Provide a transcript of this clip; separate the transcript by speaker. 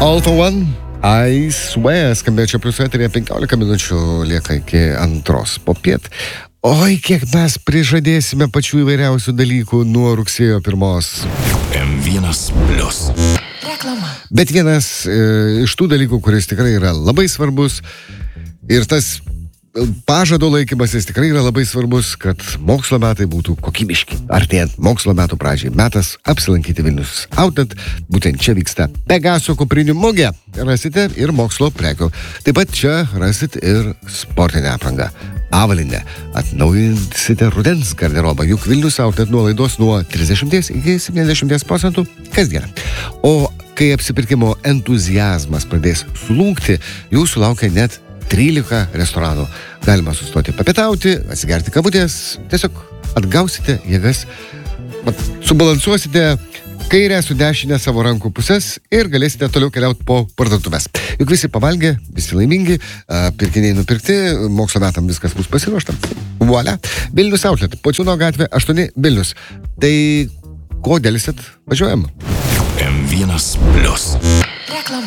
Speaker 1: All for one. I swear, skambėjo čia plius eterėje 15 minučių lieka iki 2 popiet. Oi, kiek mes prižadėsime pačių įvairiausių dalykų nuo rugsėjo 1.
Speaker 2: M1 Plus.
Speaker 3: Reklama.
Speaker 1: Bet vienas iš tų dalykų, kuris tikrai yra labai svarbus ir tas pažado laikymasis tikrai yra labai svarbus, kad mokslo metai būtų kokybiški. Artėjant mokslo metų pradžiai, metas apsilankyti Vilnius Outlet. Būtent čia vyksta Pegaso kuprinių mugė. Rasite ir mokslo prekių. Taip pat čia rasit ir sportinę aprangą. Avalinę. Atnaujinsite rudens garderobą, juk Vilnius Outlet nuolaidos nuo 30 iki 70% kasdieną. O kai apsipirkimo entuziazmas pradės slūgti, jūsų laukia net 13 restoranų. Galima sustoti papietauti, atsigerti kavutės, tiesiog atgausite jėgas, subalansuosite kairę su dešinę savo rankų pusės ir galėsite toliau keliauti po parduotuvės. Juk visi pavalgė, visi laimingi, pirkiniai nupirkti, mokslo metam viskas bus pasiruošta. Voila. Vilnius Outlet, Pociūno gatvė 8 Vilnius. Tai ko dėlisit? Važiuojam.
Speaker 2: M1 Plus.